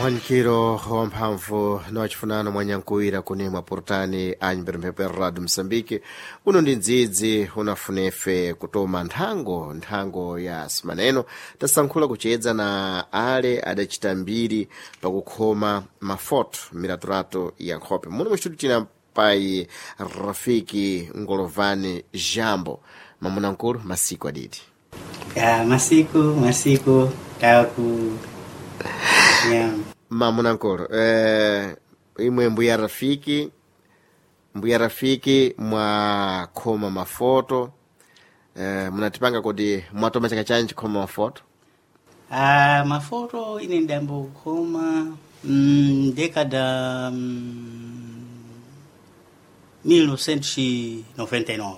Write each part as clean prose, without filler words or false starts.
Mwanikiro wa mphamvu na wachifunano mwanyankuwira kunemwa portani anyimberemepe radio Msambiki uno ndi ndzidzi unafunefe kutoma nthango ya simaneno tasankhula kuchedza na ale adacita mbiri pakukhoma mafoto miraturato ya nkhope muno mwistudio tina pai Rafiki Ngolovani Jambo mamunankulu masiku adidi masiku taku yeah. Mamunankulu imwe mbuya Rafiki mwa khoma mafoto munatipanga kuti mwatoma chaka chanji khoma mafoto mafoto ine ndambo khoma década 1999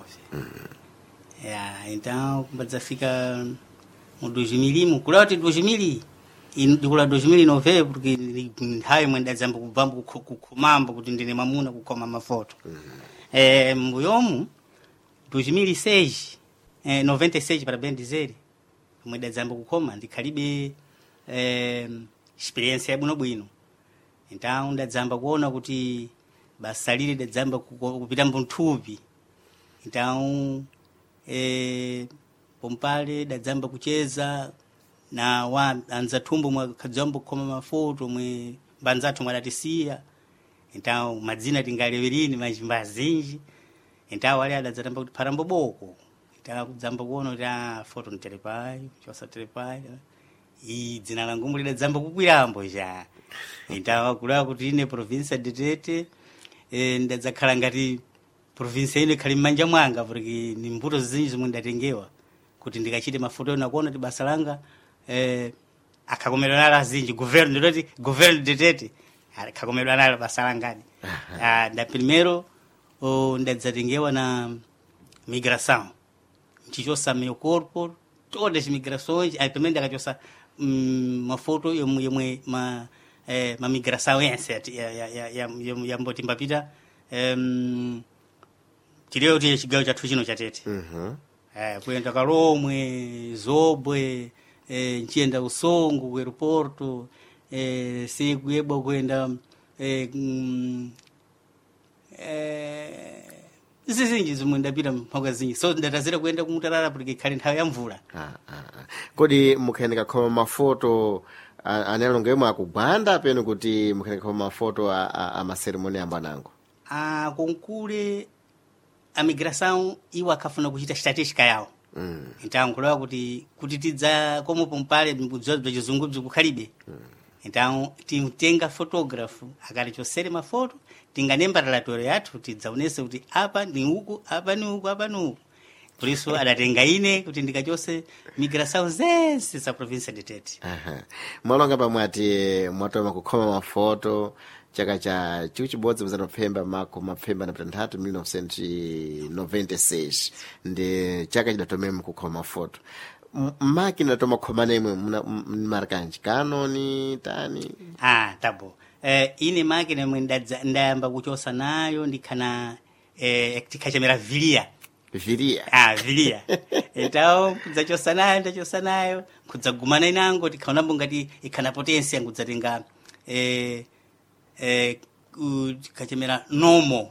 então kumbadzafika mu 2000 mukulati 2000 ndikula 2009 porque nthawi mwe ndadzamba kubvamba kukhomambo kuti ndine mamuna kukhoma mafoto mbuyomu 2006 96 para bem dizer mwe ndadzamba kukhoma ndikhalibe experiência yabwinobwino então ndadzamba kuona kuti basalire ndadzamba kupita mbunthupi então pompale ndadzamba kucheza na anza thumbo mwa kadzambo khoma mafoto mwe banzathu mwadatisiya então madzina tingaleverini majimba azinji então wale adadzatamba kuti pharambo boko então kudzamba kuona kuti foto ntelepai chosa telepai dzina langu mulida dzamba kukwirambo ja então akula kuti ine província de Tete ndadzakhala ngati província ine khali mmanja mwanga porque ni mbuto zinji zomwe ndatengewa kuti ndikachite mafoto nakuona kuti basa langa akakomerwa nalo azinji governo de Tete akakomerwa nalo basa langani da primeiro ndadzatengewa na migração nchichosa meu corpo todas as migrações aí também ndakachosa mafoto yomwe ma migração yense ya mboti mbapita chileo tiye chigawo chathu chino cha Tete kuyenda Kalomwe Zobwe nchienda Usongo ku aeroporto sikuyeba kuyenda zizinji zimwe ndapita mpakazinji so ndatazira kuyenda kumutarara porque khali nthawi ya mvula kodi mukhayeneka khoma mafoto anelongo yomwe akugwanda peno kuti mukhayeneka khoma mafoto a maseremoni ambanango konkule a migração iwo akafuna kuchita statistika yawo então kulewa kuti tidza como pompale mbudzo bya chizungu bzikukhalibe então tintenga fotógrafo akalichosere mafoto tinganemba relatório yathu tidzaonese kuti apa ni uku apa ni uku apa ni uku por isso adatenga ine kuti ndikachose migração zense za província de Tete mwalonga pamwati mwatoma kukhoma mafoto chaka cha chibodzi muzanopfemba mapfemba na 1996 ndi chaka chidatomema kukhoma mafoto makina datoma khoma nemwe mmarkanji kanoni tani tabo ine makina mwe ndayamba kuchosa nayo ndikhana tikachemera vilia então kudzachosa nayo ndachosa nayo kudzagumana inango tikhaonambo ngati ikhana potensi yangu dzatenga kachemera nomo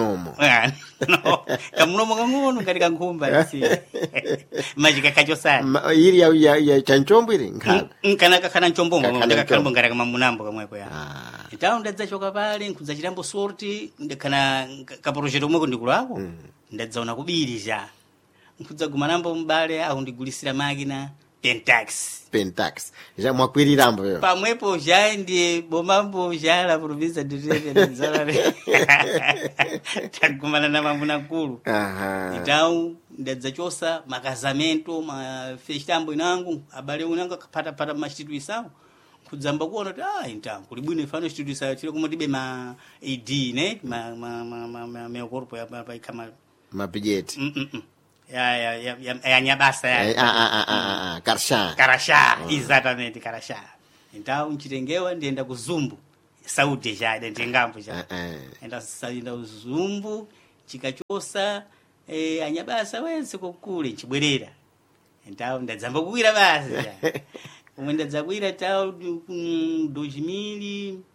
kamunomo kang'ono ngati kankhumba majika kachosana iri ya chanchombo iri nkana kakhana nchombomo ndakakhalambo ngati kamamunambo kamwepo então ndadzachoka pale nkudzachitambo sorti ndikhana kaprojeto omweko ndikulako ndadzaona kubiri ja nkudzagumanambo mbale au ndigulisira makina Pentax já mwakwirirambo yo pamwepo já ndi bomambo já la província de Tete ndzala tagumana na mamuna nkulu então ndadzachosa makasamento mafestambo inangu abale unanga kapata mastituição kudzamba kuona kuti então kuli bwino ifano instituição chile kumodibe ma AD ne meu corpo ya kama mabijeti ya nyabasa ya Karashá exatamente Karashá então nchitengewa ndienda kuzumbu Saúde já ndengambo já enda uzumbu chikachosa anyabasa wense kokule nchibwerera então ndadzamba kuwira basi Omwe ndadzakwira ta 2000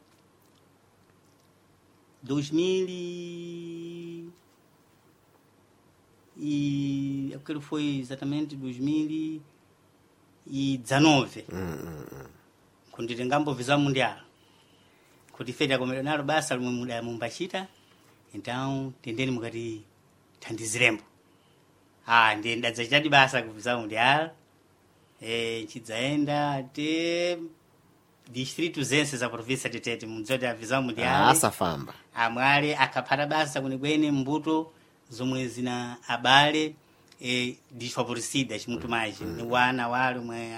e aquilo foi exatamente 2019. Quando tengamos visão mundial. Kuti feita como nalo basa lumwe mumbachita. Então, tendeni mukati thandizirembo. Ndiye ndadzachitadi basa ku visão mundial. Chidzaenda te distrito zense za província de Tete munzoti a visão mundial. Asafamba. Amwali akaphata basa kwenikweni mbuto zomwe zina abale desfavorecidas muito mais. Wana wale mwe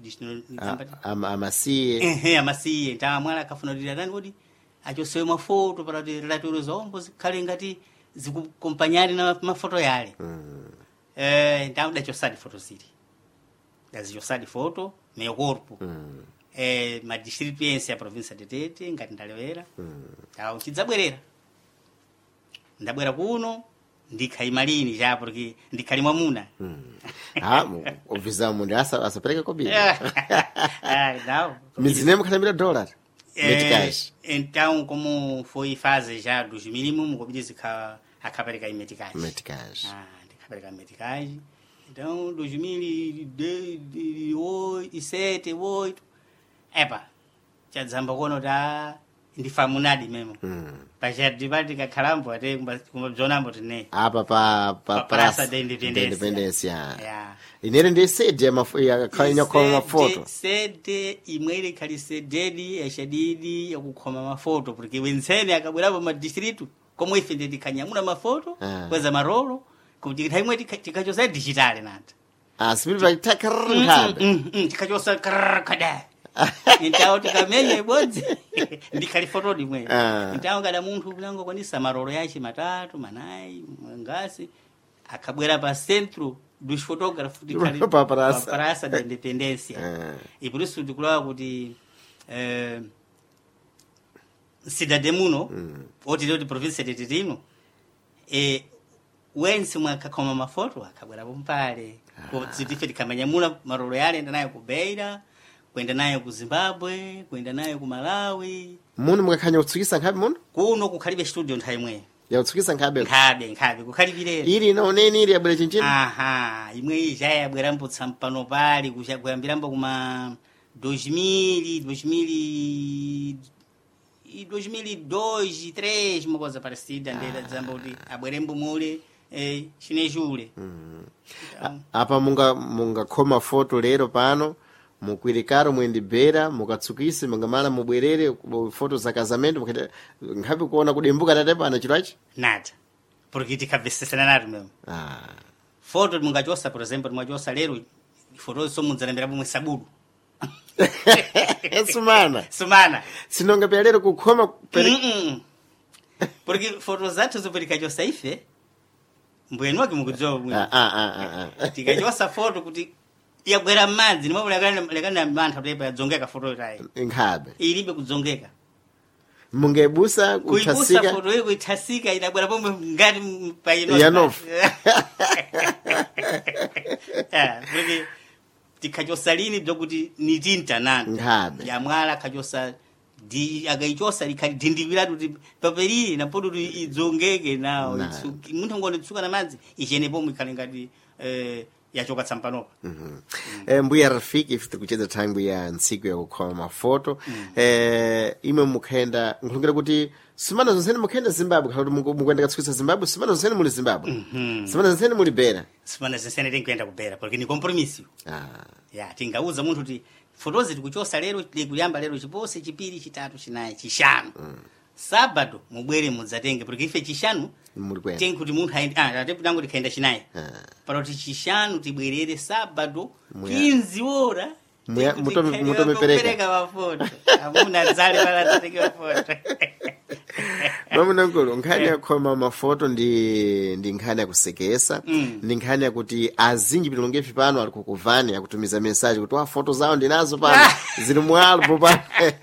amasiye. Amasiye. Então amwali akafuna kuti atani kuti achosewe mafoto para kuti relatório zombo zikhale ngati zikukompanyari na mafoto yale. Então dachosadi foto zili. Dazichosadi foto meio corpo. Ma distrito yense ya província de Tete ngati ndalewera. Então chidzabwerera. Ndabwera kuno ndikhayimalini já porque ndikhali mwamuna. O visão mundial asapereka kobiri. Não. Mizinemo khanambira $. Meticais. Então, como foi fase já dos mínimos, como disse, acabarei meticais. Meticais. Acabarei meticais. Então, 2007, 2008, já desambarcou da indifamunadi mesmo. Para já debater carambo até como zonambo tene. Pa praça da independência. Inere ndi sede ya khanya mafoto. Sede imwele kali sede ya shadidi ya kukhoma mafoto porque wensene akabwerapo ma distrito como ife ndi kanyamuna mafoto kweza marolo kuti taimwe tikachosa digital nata. Sipiri vai takarra. Tikachosa kada. Então tikamenya ibodzi ndikali foto dimwe. Então kada munthu kunango kwanisa marolo yache matatu manayi ngasi akabwera pa centro dos fotógrafos de Praça da Independência. E por isso ndikulawa kuti cidadão outro de província de Tete wense mwakakoma mafoto akabwera pompale kuti kamanyamula marolo yale enda nayo ku Beira, kwenda nayo ku Zimbabwe, kwenda nayo ku Malawi. Muno mwakhanya utsukisa nkhabe muno? Kuno kukhalibe studio nthawi imwe. Ya utsukisa nkhabe kukhalibire iri naoneni iri yabwera chinchini imwe ija yabwera mbutsa mpano pali kuyambirambo kuma 2002 3 uma coisa parecida ndela dzamba kuti abwerembo mule chinejule. Apa munga khoma foto lero pano mukwirikaro mwendibera mukatsukise mungamala mubwerere foto za casamento nkhabe kuona kudembuka tatepana chirachi nada porque tikavesesana natu mesmo. Foto mungachosa por exemplo mwachosa lero foto so munzalembera pomwe sabudu sumana sinonga pya lero kukhoma porque foto zathu zoperekachosa ife mbwenu wake mukudziwa tikachosa foto kuti yabwera madzi nimwe lekana mantha kuti yadzongeka foto itayi nkhabe ilibe kudzongeka mungebusa kuibusa foto yeko itasika inabwera pomwe ngati paino yanof porque tikachosa lini bzokuti ni tinta nani nkhabe yamwala kachosa agaichosa likadindikira kuti papelili napoto kuti idzongeke nawo munthu ngone tsuka na madzi ichene pomwe ikhale ngati yachoka tsampanopa. Mbuya Rafiki ife tikucheza tangu ya ntsiku ya kukhoma mafoto imwe mukhenda nkhulungira kuti simana zonsene mukhenda Zimbabwe kuti mukwenda katsukisa Zimbabwe simana zonsene muli Zimbabwe simana zonsene muli Beira simana zonsene tinkwenda ku Beira porque ni compromisso tingauza munthu kuti fotozi tikuchosa lero likuyamba lero chipose chipiri chitatu chinayi chishanu sábado mubwere mudzatenge porque ife chishanu tengi kuti munthu ateputango tikhaenda chinayi para kuti chishanu tibwerere sábado 15 horas mutomepereka mafoto amuna dzale para tateke mafoto. Mamunangolo nkhani ya khoma mafoto ndi nkhani ya kusekesa ndi nkhani ya kuti azinji pilongefi pano ali kukuvani akutumiza message kuti foto zawo ndinazo pano zili mu album pano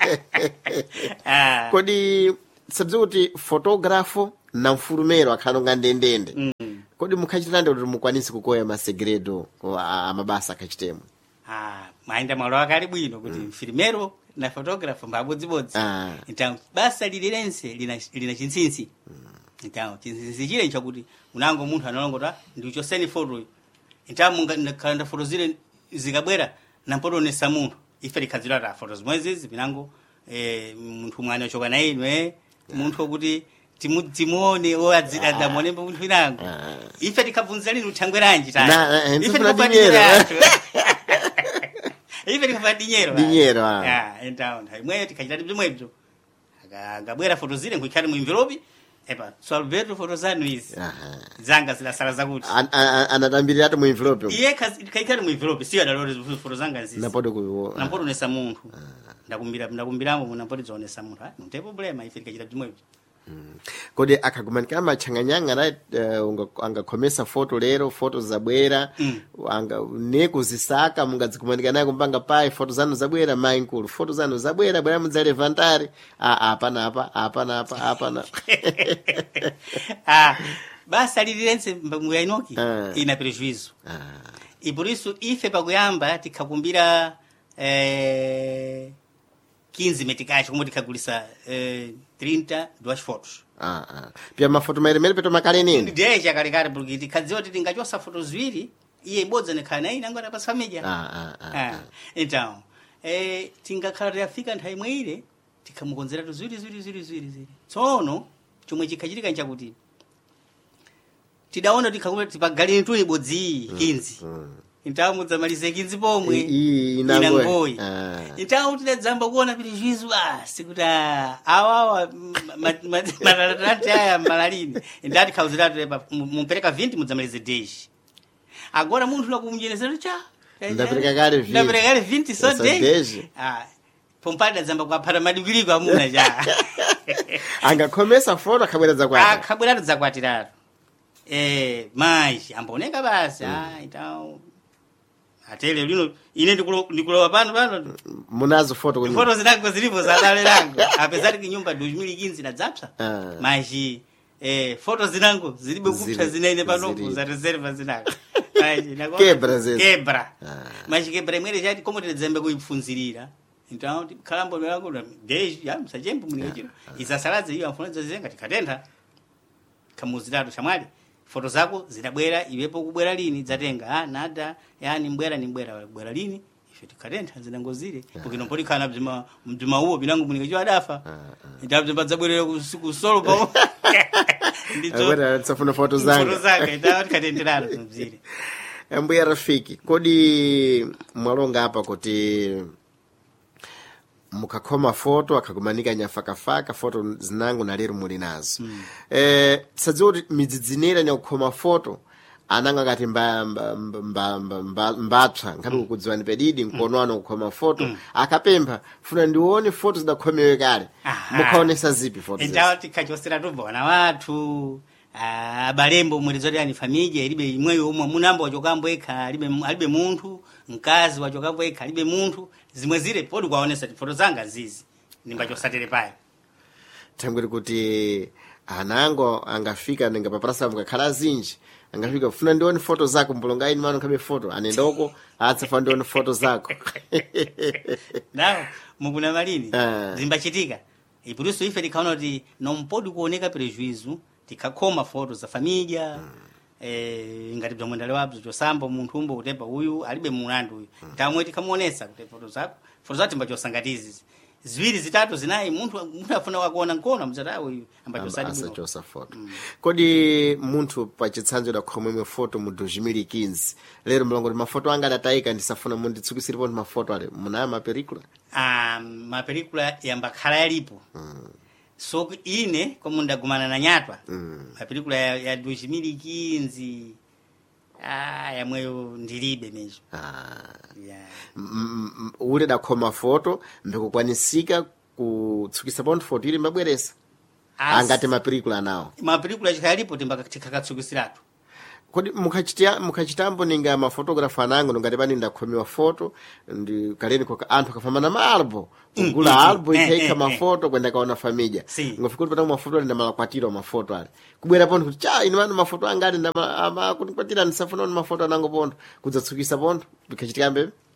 kodi sabzi kuti fotografo na mfulumero akhanonga ndendende kodi mukhachitanda kuti mukwanisi kukoya masegredo amabasa akhachitemo maenda malo akali bwino kuti filmero na photographer mbabodzibodzi. Então basa lililense lina chinsinsi. Então chinsinsi chile chakuti unango munthu analongota ndichoseni foto. Então mungakanda foto zile zikabwera nampodonesa munthu. Ife likhazira ta foto zimwezi pinango munthu mwana choka na inu munthu kuti timuone adzamone munthu inango. Ife tikabvunza lini uthangweranji tani. Ife tikabvunza ife tikafanya dinheiro então imwe tikachita bzimwebzo akabwera foto zile nkuikhali mu envelope epa so Alberto foto zanu izi zanga zilasala zakuti anatambirira mu envelope iye kaikhali mu envelope siyo adalore foto zanga nzizi napoto nesa munthu ndakumbiramo munampoti zonesa munthu não tem problema ife tikachita bzimwebzo. Kodi akagumanikana machanganyanga angakhomesa foto lero foto zabwera nekuzisaka mungadzikumanikana kumpanga pai foto zanu zabwera mai nkulu foto zanu zabwera bwera mudzalevantari apana basa lililense muyainoki ina prejuízo e por isso ife pakuyamba tikhakumbira 15 metikachi como tikagulisa 32 fotos. Pia mafoto mairemere peto makale nini? Deja kalekale porque tikadziwa kuti tingachosa foto ziwiri iye ibodza nekhana ina ngora pa família. Então, tingakhala yafika nthawi imwe tikamukonzera ziwiri. Tsono chomwe chikhachitika nchakuti tidaona tikakula tipagaleni tu ibodzi 15. Então mudzamalize 15 pomwe inangoi. Então tidadzamba kuona prejuízo basi kuti awawa matalati aya malalini. Então tikhauziratu mupereka 20 mudzamalize 10. Agora munthu nakumjenezera cha ndapereka kale 20 só 10. Pompadi adzamba kuaphata madikiriko amuna cha. Angakhomesa foto akhabwera zakwati. Akhabwera zakwatiratu. Mas amboneka basi então atele lino ine ndikulowa pano munazo foto zinango zilipo za dale langu apesar que nyumba 2015 na dzapsa mas foto zinango zilibe kupsa zinaine pano za reserva zinango quebra mas quebra imwe já como tedzembe kuipfunzirira então kalambo langu desde já msajembo munigiro isasalaze iyo afuna zazenga tikatenda kamuzirado chamwali foto zako zinabwera iwepo kubwera lini zatenga nada yani mbwera lini ife tikatentha zinangozire porque nompoli kana mjuma huo binangu munikacho adafa ndabze badzabwerera ku solo pa ndicho agora tsafuna foto zanga ndawa tikatenderana mzire mbuya rafiki kodi mwalonga apa kuti mukakhoma foto akagumanika nyafakafaka foto zinangu na lero muli nazo sadziwa kuti midzidzinera nyakukhoma foto ananga ngati mbatswa ngati kukudziwani pedidi nkuonwana kukhoma foto akapempha funa ndione foto zidakhomewe kale mukhaonesa zipi foto ndawa tikhachosera tubona wathu abalembo mwelizoti yani família ilibe imweyo umwe munamba wachokambo ekha alibe munthu mkazi wachokambo ekha alibe munthu zimwe zile podi kwaonesa foto zanga zizi nimbachosatere paya thangweri kuti anango angafika ninga paprasa mukakhala zinji angafika funa ndione foto zako mbulonga ini mano kabe foto anendoko atsafa ndione foto zako nawo mukuna malini zimbachitika ipuliso ife tikaona kuti nompodi kuoneka prejuízo tikakhoma foto za família ngati bzomwendale wabzo chosamba munthu umbo kutepa uyu alibe mulandu uyu tamwe tikamuonesa kuti foto zako mbachosangatizi ziwiri zitatu zinayi munthu afuna wakuona nkona mzatawo uyu ambachosa foto kodi munthu pachitsanzo dakhomwemwe foto mu 2015 lero mlongoti mafoto anga adatayika ndisafuna munditsukisiripo ndi mafoto ale munaya mapericula mapericula yambakhala yalipo so ine como ndagumana na nyatwa mapericula ya 2015 yamweyo ndilibe mesmo ule dakhoma foto mbekukwanisika kutsukisa pontho foto ili mbabweresa angati mapericula anawo mapericula chikalipo timbakatsukisiratu kodi mukhachitambo ninga mafotografa anango ngati pani ndakhomewa foto ndi kaleni kwa anthu akafambana maalbo kugula albo ikaika mafoto kwenda kaona família ngofika kuti mafoto ali ndamalakwatira mafoto ali kubwera pontho kuti ine mano mafoto anga ali ndamalakwatira ndisafuna mafoto anango pontho kudzatsukisa pontho bikachitika mbebe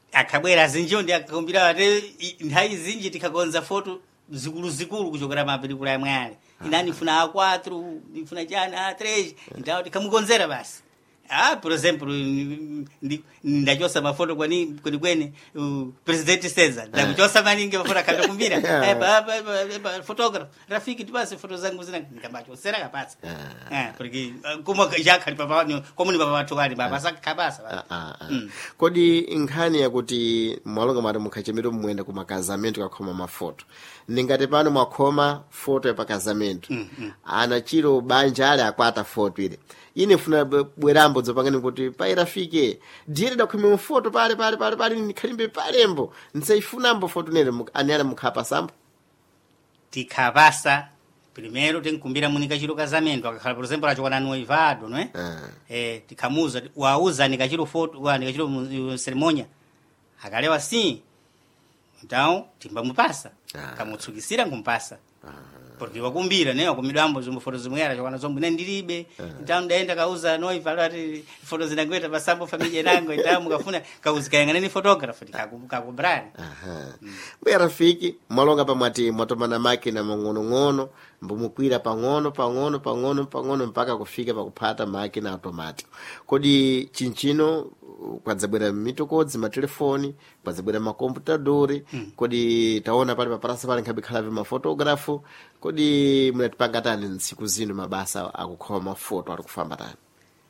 akabwera azinjiwo ndi akakumbira ate nthawi zinji tikakonza foto zikulu kuchokera mapelikula ya mwale inani funa A4 nifuna chani A3 ndawo tikamukonzera basi. Por exemplo, ndachosa mafoto kwene President Cesar ndakuchosa maningi mafoto akatokumbira photographer Rafiki tupase foto zangu zina nikabachosera kapasa porque como já khali papa komuni papa watu kali baba sakabasa. Kodi nkhani yakuti mwalonga mari mukhachemero mwenda kumakazamento kakhoma mafoto ningati pano mwakhoma foto yapakazamento ana chiro banja ale akwata foto ile ine funa bwerambo dzopangani kuti pairafike ndiye dakhome mufoto pale nikhalimbe palembo nsaifunambo foto nere anyala mukhapa sampo tikavasa primeiro tenkumbira munika chiro kazamento akakhala por exemplo achokana noivado no tikamuza wauza nikachiro foto wa nikachiro cerimônia akalewa sim então timbamupasa kamutsukisira ngumpasa porque wakumbira ne wakumidambo zomwe foto zimwera chokana zomwe ne ndilibe então ndaenda kauza noiva ati foto zinangweta pasambo family yangu então mukafuna kauzikayangana ni photographer kakubrani. Bwe Rafiki mwalonga pamwati mwatomana makina mang'ono mbumukwira pang'ono mpaka kufika pakuphata makina automatic. Kodi chinchino kwadzabwera mitokodzi matelefoni kwadzabwera makomputadori kodi taona pale paparasa pale nkhabikhala mafotografu kodi munatipanga tani ntsiku zino mabasa akukhoma mafoto ali kufamba tani?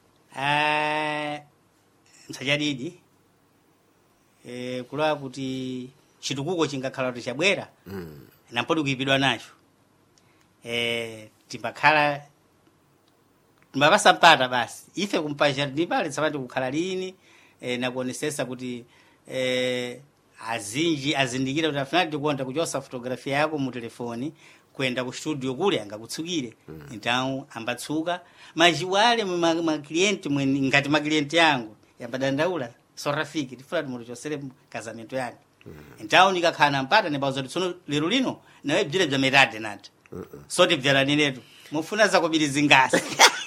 Nsachadidi kulawa kuti chitukuko chingakhala kuti chabwera nampodi kuipidwa nacho timbakhala timbapasa mpata basi ife kumpasha ndi pale tsapati kukhala lini nakuonesesa kuti azinji azindikira kuti afuna tikuonda kuchosa fotografia yako mu telefoni kwenda ku studio kule angakutsukire então ambatsuka majiwale ma client mweni ngati ma client yangu yabadandaula so Rafiki tifuna tumuchosere kazamento yake então nikakhala mpata nebazo tsono lero lino nawe bjire bya metade nati so tibjala ninetu mufuna za kubiri ngasi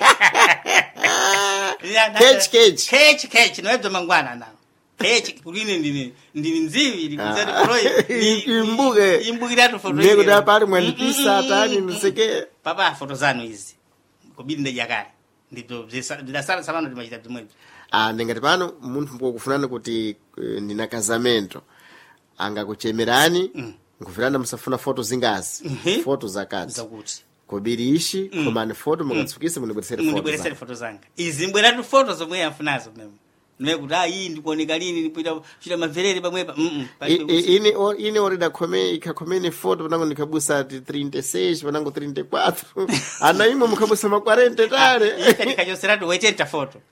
Kechi noebza mangwana nawo kechi kulini ndini nzivi likuzati koroi imbukiratu foto hiyo nego da pale mwandipisa atani niseke papa foto zanu hizi kubiri ndejakale ndito ndasala sabano timachita timwetu ningati pano munthu mkufunana kuti ndina kazamento angakuchemerani nkufirana musafuna foto zingazi foto zakati zakuti kobiri ishi komani foto mukatsukise munibweresere foto zanga izi mbweratu foto zomwe yafunazo memo nekuti iyi ndikuoneka lini ndipita kuchita maverere pamwepa ini orida kome ikakomene foto panango ndikabusa 36 panango 34 ana imwe mukabusa ma 40 tale ndikachoseratu 80 foto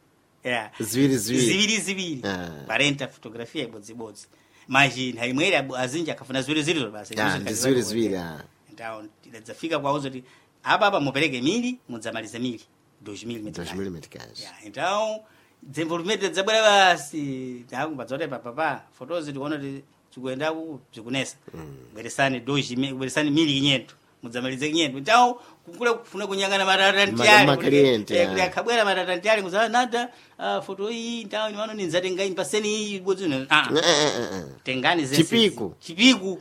ziwiri 40 fotografia ibodzi maji nhaimwere azinji akafuna ziwiri basi ziwiri ndao tidadzafika kwauzo kuti apa mupereke mili mudzamalize mili 2000 metikazi então desenvolvimento dzabwera basi tangu badzote papa fotos tiona tikuenda ku zikunesa bweresani 2000 bweresani mili 500 mudzamalize 500 então kukule kufuna kunyangana matatantiali kuti akabwera matatantiali kuzana nada foto iyi então niwano ninzatenga impaseni iyi bodzino tengani zese chipiku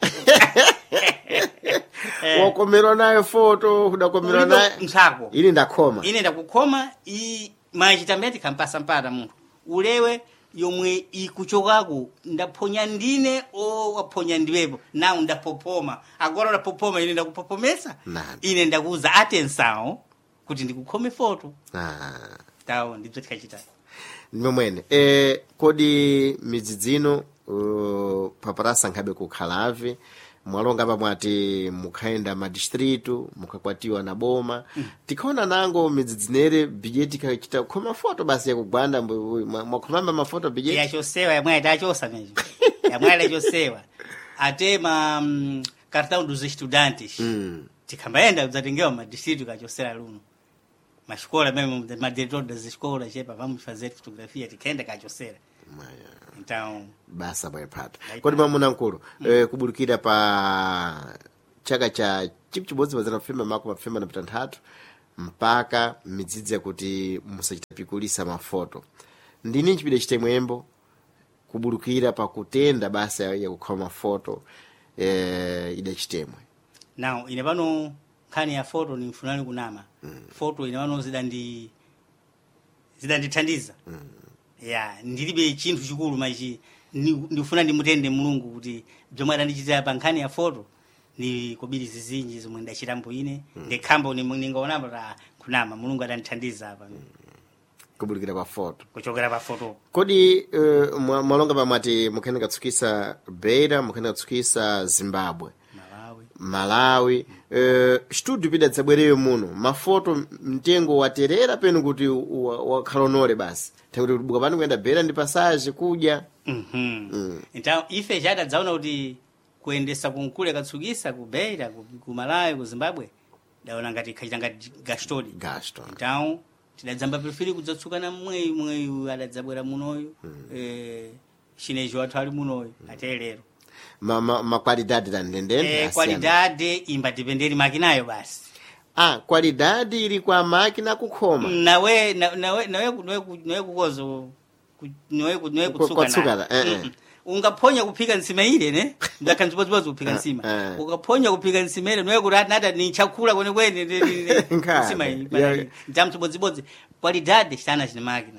wakomerwa nayo foto udakomerwa nayo msako ini ndakoma ine ndakukoma machitambeti kampasa mpata munthu ulewe yomwe ikuchokako ndaphonya ndine waphonya ndiwepo nawo ndapopoma agora ndapopoma ine ndakupopomesa ine ndakuuza atensawo kuti ndikukhome foto tawo ndibzo tikachita nimwene kodi midzidzino paparasa nkhabe kukhalavi mwalonga pamwati mukhaenda madistritu mukakwatiwa na boma tikaona nango midzidzinere bijeti kachita khoma foto basi yakugwanda mwakhomamba mafoto bijeti yachosewa yamwe atachosa mejo yamwe atachosewa ate cartão dos estudantes tikambaenda kuzatengewa madistritu kachosera luno mascola mesmo madiretor das escolas chepa vamos fazer fotografia tikaenda kachosera então basa bwepata kodi mamuna nkulu kubulukira pa chaka cha chibodzi bazana kufema mako mafema na pitantatu mpaka midzidzi kuti musachitapikulisa mafoto ndini chipide chitemwembo kubulukira pakutenda basa ya kukhoma foto idachitemwe. Now ine pano nkhani ya foto ni mfunani kunama. Foto ine pano zidandithandiza. Ya ndilibe chinthu chikulu machi ndifuna ndimutende Mulungu kuti zomwe adandichitira pa nkhani ya foto ni kobiri zizinji zomwe ndachitambo ine ndekhambo ningaonapo ta kunama Mulungu adandithandiza apa. Kubulukira pa foto. Kuchokera pa foto. Kodi mwalonga pamati mukhene katsukisa Beira, mukhene katsukisa Zimbabwe, Malawi, studio pida tsabwereyo muno mafoto mtengo waterera penu kuti wakhalonore basi tekuti kubuka pano kuenda Beira ndi passage kudya. Então ife jada dzaona kuti kuendesa kunkule katsukisa ku Beira ku Malawi ku Zimbabwe daona ngati khachitanga gastori. Então tidadzamba preferi kudzatsukana mweyu adadzabwera munoyo chinejo wathu ali munoyo atelero ma qualidade da ndendende qualidade imbadependeri makinayo basi. Qualidade ili kwa makina kukhoma nawe kukozo nawe kutsuka ungaphonya kuphika nsima ile ne ndakhanzibozibozi kuphika nsima ukaphonya kuphika nsima ile nawe kuti nata ni chakula kwene nsima ile ndamzibozibozi qualidade sana chine makina.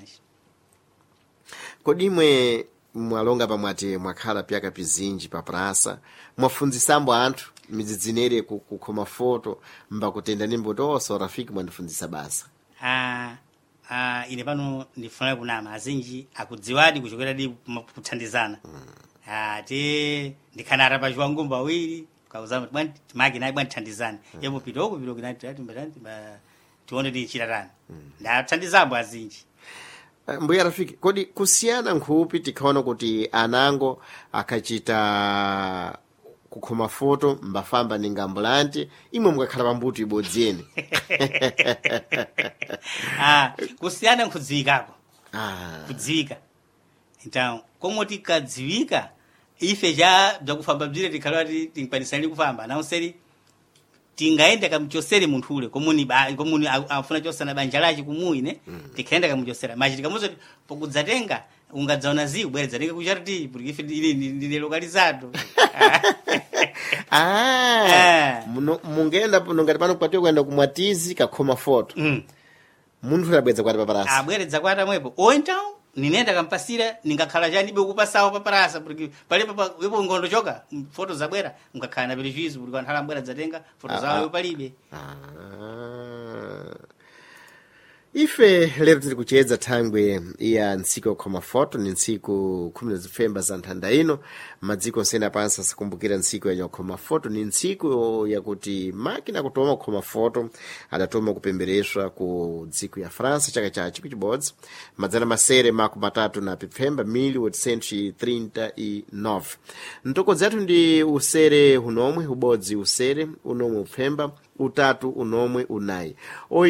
Kodi mwe mwalonga pamwati mwakhala pyaka pizinji pa prasa mwafunzisambo anthu mizidzinere kukhoma foto mbakutenda nimbotoso rafiki mwandifunzisa basa. Ine pano ndifuna kunama azinji akudziwadi kuchokera di kuthandizana. Ndikhanara pa chiwangumba awiri kauzama makina bwandithandizana yepo pitoko kinati tione tichiratani ndathandizambo azinji. Mbuya rafiki kodi kusiyana nkhupi tikhaona kuti anango akachita kukhoma foto mbafamba ni ngambulanti imwe mukakhala pambuto ibodzi yene. Kusiyana nkudziwikako. Kudziwika. Então komwe tikadziwika ife bzakufamba bzire tikhala tinkwanisani kufamba nawo seri tingaenda kamchosere munthu ule komuni afuna chosana banja lachi kumuyi ne tikaenda kamchosera machi tikamuzo pokudzatenga ungadzaona ziku bweredzatenga kuchariti porque ife ndine localizado. Mungaenda ngati pano kupatiwa kuenda kumwatizi kakhoma foto munthu labwedza kwati paparasa abweredza kwati amwepo então ninenda kampasira ningakhala chanibe kupasawo paparasa porque palipo wepo ngondo choka foto zabwera ngakhala na prejuízo porque anthu alambwera dzatenga foto zawo palibe. Ife lero tiri kuchedza thangwe ya ntsiku yokhoma foto ni ntsiku 10 Novemba za nthanda ino madziko nsena pansi asikumbukira ntsiku ya yokhoma foto ni ntsiku yakuti makina kutoma kukhoma foto adatoma kupembereswa ku dziko ya France chaka cha chiku chibodzi madzana masere maku matatu na Pemba 1839. Ntoko dzathu ndi usere unomwe ubodzi usere unomwe upemba utatu unomwe unayi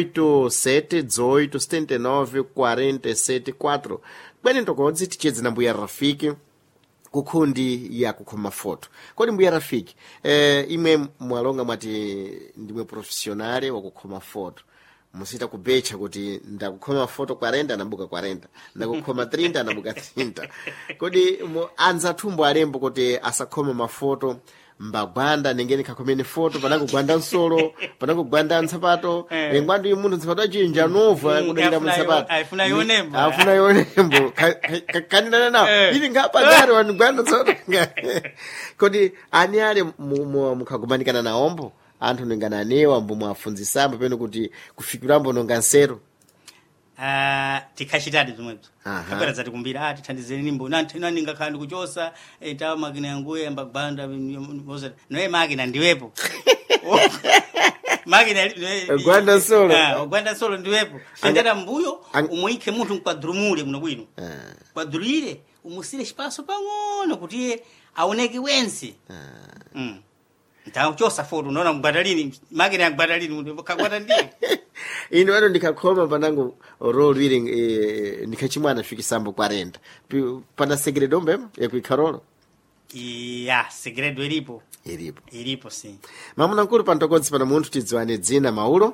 87-79-47-4 kwene ntokodzi tichedze na mbuya rafiki kukhundi ya kukhoma foto. Kodi mbuya rafiki imwe mwalonga mwati ndimwe profesionale wa kukhoma foto musita kubecha kuti ndakukhoma foto 40 nabuka 40 ndakukhoma 30 nabuka 30. Kodi anza thumbo alembo kuti asakhoma mafoto mbagwanda nengeni kakomene foto panakugwanda nsolo panakugwanda nsapato engwandu imuntu nsapato achinja nova kudengera msapato afuna yonembo kanina nawo ili ngapa gari wanugwanda nsolo. Kodi ani ale mukagumanikana naombo anthu nengana anewa mbu mwafunzisambo peno kuti kufikirambo nonga nsero. Tikachitadi zomwezo kabera zati kumbira tithandizeni nimbo nani ngakhala ndikuchosa tawa makina yanguye ambagwanda noye makina ndiwepo makina gwanda solo ndiwepo andera mbuyo umuike munthu mkwadrumule muno bwino kwadrulire umusire espaço pang'ono kuti aoneke wense. Ntachosa foto unaona mgbadalini makina ya mgbadalini kakwata ndiye ino wano ndikakhoma panango rolwire ndikachimwana fikisambo 40 pana segredo mbema yakuikharolo. Segredo ilipo si mamuna nkulu pantokodzi pana munthu tidziwane dzina. Mauro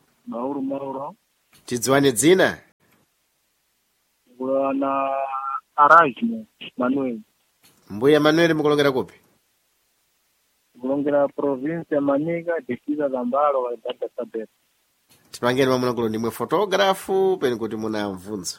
Mauro tidziwane dzina bwana Arasmo Manuel Mbuya Manuel mukulongera kupi? kulongera province ya Manika distrito za Mbalo wa Dada Sabet. Tipangeni mamunakulu ndimwe fotografu peni kuti munamvunza.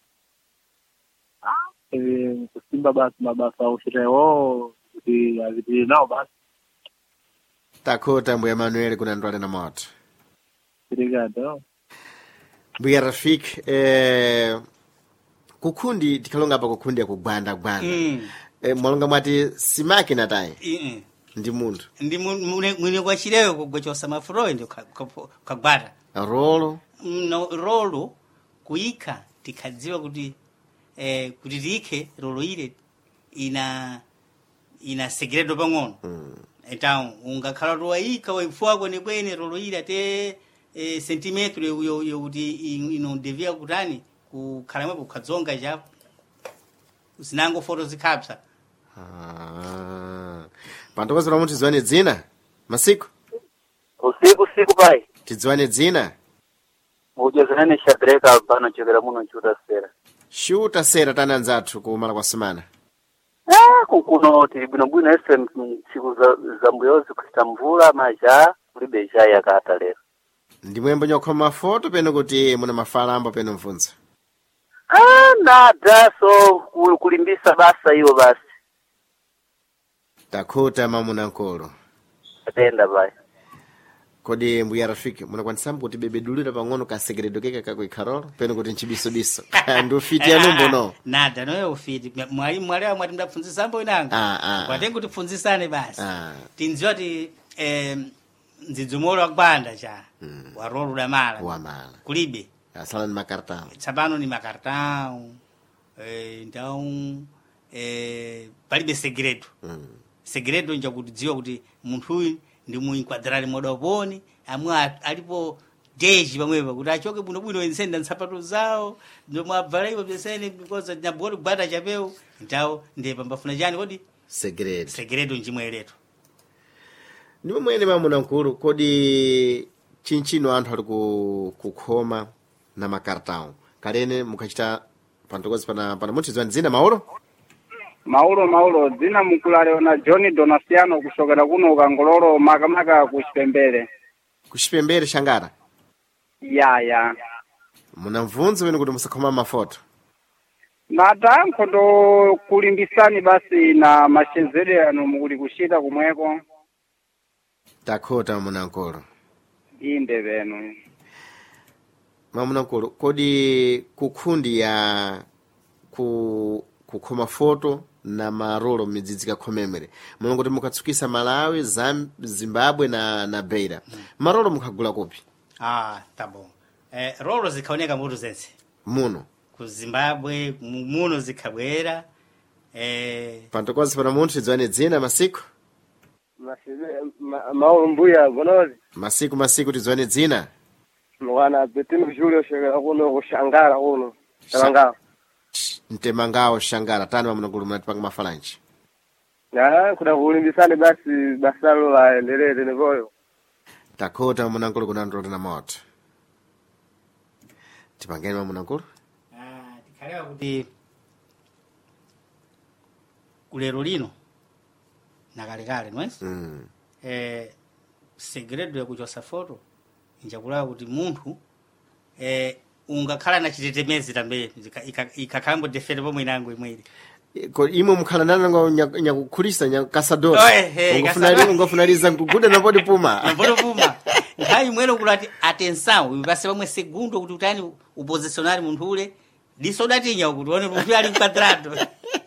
Kusimba basi mabasa ushirewo kuti azidi nao basi. Takota Mbuya Manuel kuna ndwale na moto. Obrigado. Mbuya Rafiki, kukundi tikalonga pa kukundi ya kugwanda. Mwalonga mwati simaki na tayi. Ndi muntu. Ndi mwine kwa chilewe kugochosa mafuro ndio kagwara. Rolo. No, rolo kuika tikadziwa kuti kuti tike rolo ile ina segredo pang'ono. Então ungakhala towaika waifua kwenekwene rolo ile ate sentimetro yo kuti inodevia kutani kukhala mwepo kukadzonga chapo usinango foto zikhapsa. Pantokozi pamuti tidziwane dzina masiku usiku pai tidziwane dzina ujezanani Shadraka pano chokera muno chuta sera shuta sera tana nzathu kumala kwa semana kuno tili bwinobwino ese tsiku za mbuyozi kuchita mvula maja kulibe ja yakata lero ndi mwembo nyokhoma foto peno kuti muna mafalambo peno mvunza nada so kulimbisa basa hiyo basi Takota mamuna nkolo. Atenda bai. Kodi Mbuya Rafiki munakwanisa kuti bebedulira pang'ono ka segredo keke kako ikharolo peno kuti nchibiso ndo fiti ya numbo no. Nada no ufiti mwalimu mwati ndapfunzisa sambo inanga. Kwatenga kuti pfunzisane basi. Tinziwa ti nzidzumolo wakubanda cha warolo la mala. Wamala. Kulibe. Asala ni makartao. Tsapano ni makartao. Então palibe segredo. Segredo nja kudziwa kuti munthu uyu ndi muinquadrare modoponi amwe alipo deji pamwepa kuti achoke bwinobwino ensenda nsapato zawo ndomwe abvala iwo pesene because nyabolo kubata chapeu ntawo ndiye pambafuna chani kodi segredo njimweleto ndipo mwene mamuna nkulu kodi chinchino anthu ali kukhoma na makartao kalene mukachita pantokozi pana muti zwa dzina Maulo dzina mukulale na John Donaciano kushokera kuno ukangololo makamaka kuchipembere. Kuchipembere Shangara? Ya. Munamvunza wenu kuti musakhoma mafoto? Nada nkondo kulimbisani basi na mashenzede ano mukuli kushita kumweko. Takota munankolo. Inde benu. Mamunankolo, kodi kukundi ya kukhoma foto na marolo midzidzika khomemere mulongo kuti mukatsukisa Malawi, Zimbabwe na Beira marolo mukhagula kupi? Tá bom. Rolo zikhaoneka mutu zense muno ku Zimbabwe muno zikhabwera pantokozi pana munthu tidziwane dzina masiku Maulo Mbuya gonozi masiku tidziwane dzina mwana Betino Julio shokera kuno kushangara kuno Shangara Ntemangawo Shangara tani mamunakulu munatipanga mafalanchi kuda kulimbisani basi basalo la endeleze nevoyo Takota mamunakulu kunandolo na moto tipangeni mamunakulu tikhalewa kuti kulero lino nakalekale nwesi segredo yakuchosa foto injakulawa kuti munthu ungakhala na chitetemezi tambe ikakhambo defete pomwe inango imweri imwe mukhala nana nyakukhulisa nyakasadora ungofunaliza nkuguda napodi puma nkhayi imwero kulati atenção ipase pamwe segundo kuti utani uposicionari munthu ule disodatinya kuti one munthu ali mquadrado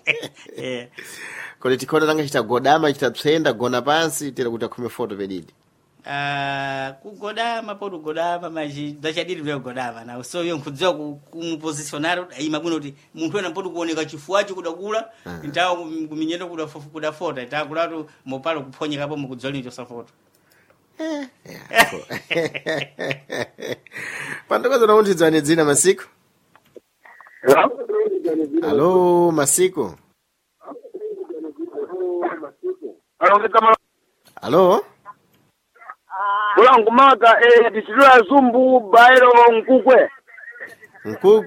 kodi tikhona tanga chitagodama chitapsenda gona pansi tira kuti akhume foto pedidi kugodama podu godama maji dachadiri vile godama na so yo nkudziwa kumupositionari imabwino kuti munthu ena podu kuoneka chifuwacho kudakula ntawo kuminyendo kuda foto itakulatu mopalo kuphonyekapo mukudzoli chosa foto pantokoza na munthu tidziwane dzina masiku Alo masiku Alo Kulangumaga distrito ya Zumbu Bairo Nkukwe